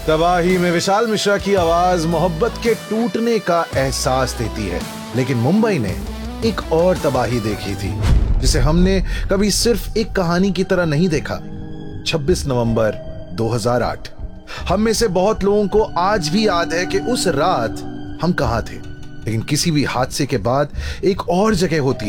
तबाही में विशाल मिश्रा की आवाज मोहब्बत के टूटने का एहसास देती है, लेकिन मुंबई ने एक और तबाही देखी थी जिसे हमने कभी सिर्फ एक कहानी की तरह नहीं देखा। 26 नवंबर 2008। हम में से बहुत लोगों को आज भी याद है कि उस रात हम कहां थे, लेकिन किसी भी हादसे के बाद एक और जगह होती